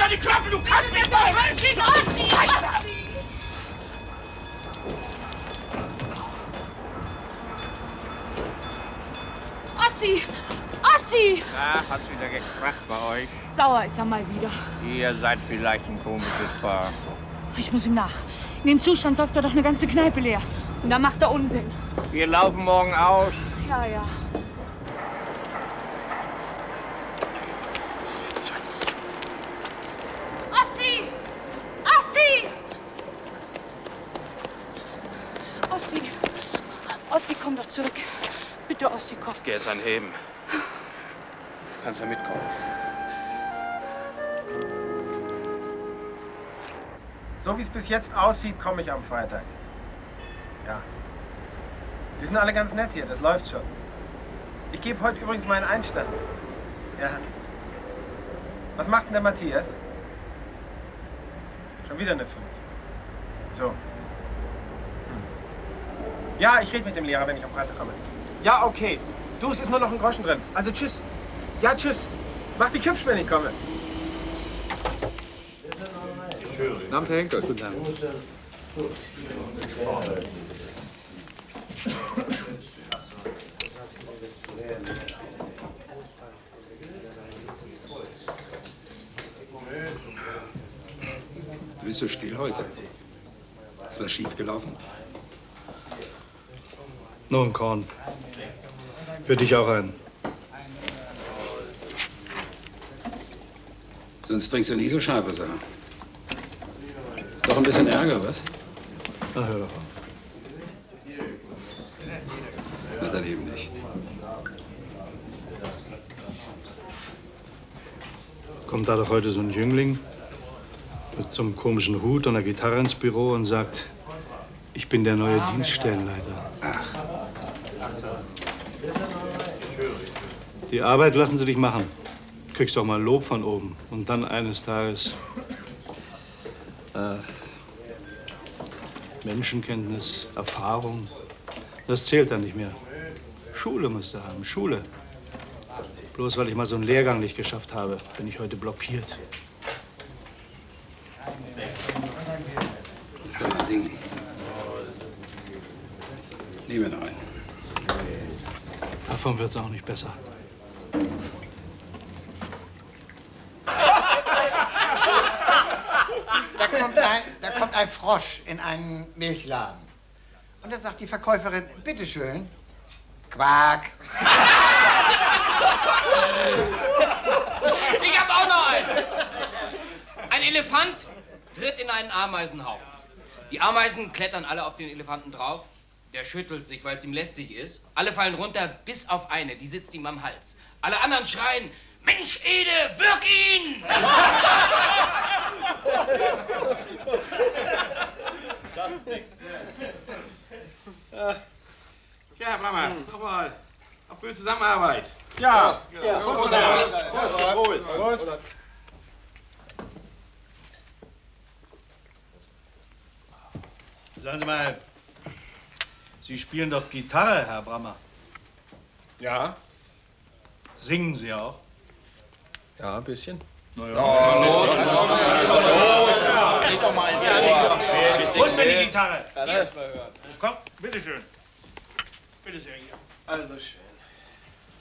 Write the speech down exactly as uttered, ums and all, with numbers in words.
an die Klappe, du kannst nicht mal! Ossi, Ossi! Ossi! Ossi! Na, hat's wieder gekracht bei euch? Sauer ist er mal wieder. Ihr seid vielleicht ein komisches Paar. Ich muss ihm nach. In dem Zustand säuft er doch eine ganze Kneipe leer. Und da macht er Unsinn. Wir laufen morgen aus. Ja, ja. Ossi! Ossi! Ossi! Ossi, komm doch zurück. Bitte, Ossi, komm. Geh es anheben. Kannst ja mitkommen. So wie es bis jetzt aussieht, komme ich am Freitag. Ja. Die sind alle ganz nett hier, das läuft schon. Ich gebe heute übrigens meinen Einstand. Ja. Was macht denn der Matthias? Schon wieder eine fünf. So. Hm. Ja, ich rede mit dem Lehrer, wenn ich am Freitag komme. Ja, okay. Du, es ist nur noch ein Groschen drin. Also tschüss. Ja, tschüss. Mach dich hübsch, wenn ich komme. Guten Abend, Herr Henkel. Guten Abend. Du bist so still heute. Ist was schief gelaufen? Nur ein Korn. Für dich auch einen. Sonst trinkst du nie so scharfe Sachen. Doch ein bisschen Ärger, was? Na, hör doch auf. Na, dann eben nicht. Kommt da doch heute so ein Jüngling mit so einem komischen Hut und einer Gitarre ins Büro und sagt, ich bin der neue Dienststellenleiter. Ach. Die Arbeit lassen sie dich machen. Du kriegst doch mal Lob von oben. Und dann eines Tages... Ach, Menschenkenntnis, Erfahrung, das zählt dann nicht mehr. Schule musst du haben, Schule. Bloß weil ich mal so einen Lehrgang nicht geschafft habe, bin ich heute blockiert. Das ist ja mein Ding. Nehmen wir noch einen. Davon wird's auch nicht besser. Da kommt, ein, da kommt ein Frosch in einen Milchladen. Und da sagt die Verkäuferin, bitteschön. Quack. Ich hab auch noch einen. Ein Elefant tritt in einen Ameisenhaufen. Die Ameisen klettern alle auf den Elefanten drauf. Der schüttelt sich, weil es ihm lästig ist. Alle fallen runter, bis auf eine. Die sitzt ihm am Hals. Alle anderen schreien, Mensch, Ede, wirk ihn! Das Ding. Ja, Herr Brammer, nochmal. Auf gute Zusammenarbeit. Ja. Ja. Prost. Prost. Prost. Sagen Sie mal, Sie spielen doch Gitarre, Herr Brammer. Ja. Singen Sie auch? Ja, ein bisschen. Na ja. Oh, los, los, los. Leg doch mal ins Ohr. Wo ist denn die Gitarre? Gitarre? Komm, bitteschön. Bitte sehr, hier. Also schön.